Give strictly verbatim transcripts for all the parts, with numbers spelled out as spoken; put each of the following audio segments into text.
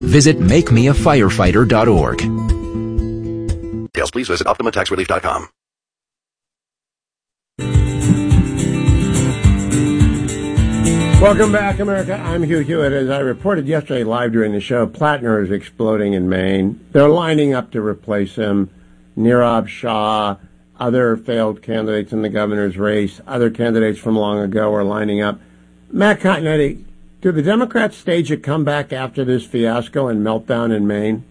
Visit make me a firefighter dot org. Details, please visit optima tax relief dot com. Welcome back, America. I'm Hugh Hewitt. As I reported yesterday live during the show, Plattner is exploding in Maine. They're lining up to replace him. Nirav Shah, other failed candidates in the governor's race, other candidates from long ago are lining up. Matt Continetti, do the Democrats stage a comeback after this fiasco and meltdown in Maine?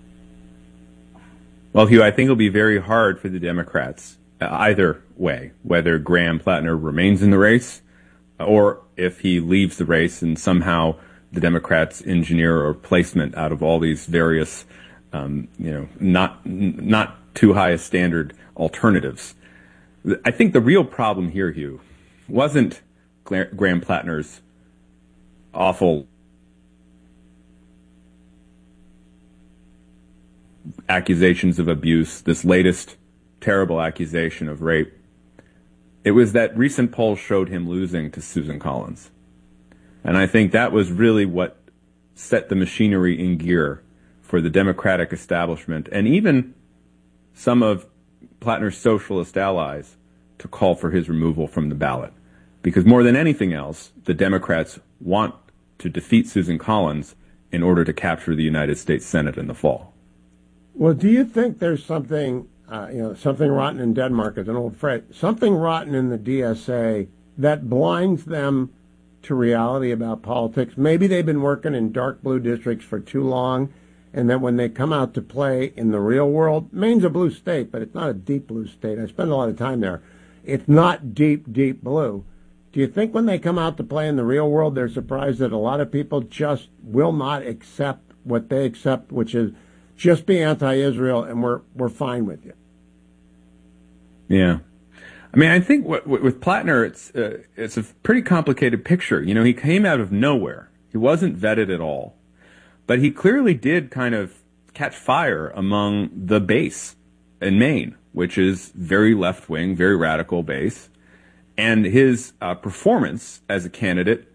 Well, Hugh, I think it'll be very hard for the Democrats uh, either way, whether Graham Plattner remains in the race or if he leaves the race and somehow the Democrats engineer a replacement out of all these various, um, you know, not not too high a standard alternatives. I think the real problem here, Hugh, wasn't Graham Plattner's awful accusations of abuse, this latest terrible accusation of rape. It was that recent polls showed him losing to Susan Collins. And I think that was really what set the machinery in gear for the Democratic establishment and even some of Plattner's socialist allies to call for his removal from the ballot. Because more than anything else, the Democrats want to defeat Susan Collins in order to capture the United States Senate in the fall. Well, do you think there's something, uh, you know, something rotten in Denmark is an old phrase, something rotten in the D S A that blinds them to reality about politics? Maybe they've been working in dark blue districts for too long, and that when they come out to play in the real world, Maine's a blue state, but it's not a deep blue state. I spend a lot of time there. It's not deep, deep blue. Do you think when they come out to play in the real world, they're surprised that a lot of people just will not accept what they accept, which is just be anti-Israel and we're we're fine with you? Yeah. I mean, I think what, what, with Plattner, it's uh, it's a pretty complicated picture. You know, he came out of nowhere. He wasn't vetted at all. But he clearly did kind of catch fire among the base in Maine, which is very left-wing, very radical base. And his uh, performance as a candidate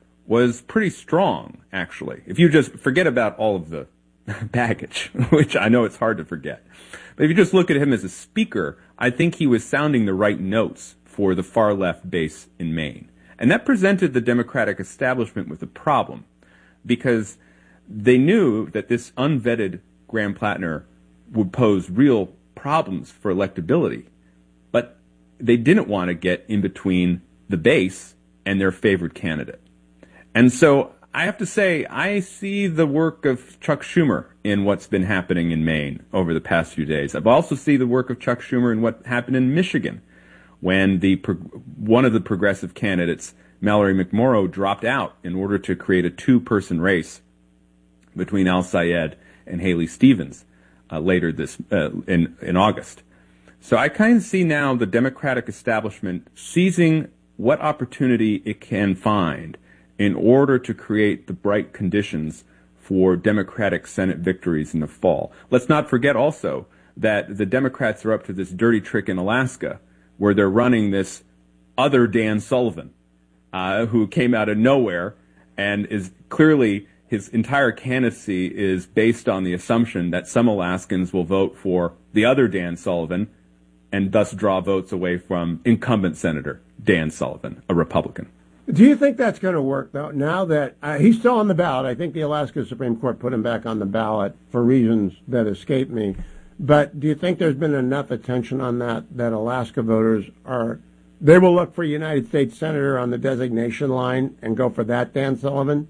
was pretty strong, actually. If you just forget about all of the baggage, which I know it's hard to forget. But if you just look at him as a speaker, I think he was sounding the right notes for the far left base in Maine. And that presented the Democratic establishment with a problem, because they knew that this unvetted Graham Plattner would pose real problems for electability, but they didn't want to get in between the base and their favored candidate. And so I have to say, I see the work of Chuck Schumer in what's been happening in Maine over the past few days. I've also seen the work of Chuck Schumer in what happened in Michigan when the one of the progressive candidates, Mallory McMorrow, dropped out in order to create a two-person race between Al Sayed and Haley Stevens uh, later this uh, in in August. So I kind of see now the Democratic establishment seizing what opportunity it can find in order to create the bright conditions for Democratic Senate victories in the fall. Let's not forget also that the Democrats are up to this dirty trick in Alaska where they're running this other Dan Sullivan, uh, who came out of nowhere and is clearly, his entire candidacy is based on the assumption that some Alaskans will vote for the other Dan Sullivan and thus draw votes away from incumbent Senator Dan Sullivan, a Republican. Do you think that's going to work, though, now that uh, he's still on the ballot? I think the Alaska Supreme Court put him back on the ballot for reasons that escape me. But do you think there's been enough attention on that, that Alaska voters are, they will look for a United States Senator on the designation line and go for that Dan Sullivan?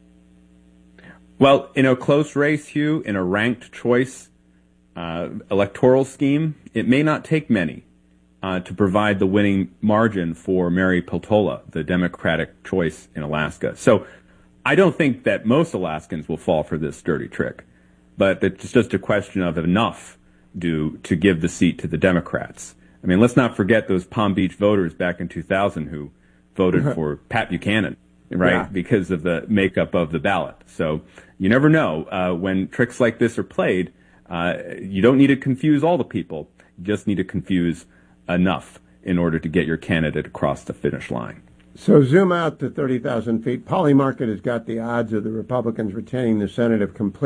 Well, in a close race, Hugh, in a ranked choice uh, electoral scheme, it may not take many uh, to provide the winning margin for Mary Peltola, the Democratic choice in Alaska. So I don't think that most Alaskans will fall for this dirty trick, but it's just a question of enough do to give the seat to the Democrats. I mean, let's not forget those Palm Beach voters back in two thousand who voted for Pat Buchanan, right, yeah. because of the makeup of the ballot. So you never know. Uh, when tricks like this are played, uh, you don't need to confuse all the people. You just need to confuse enough in order to get your candidate across the finish line. So zoom out to thirty thousand feet. Polymarket has got the odds of the Republicans retaining the Senate of complete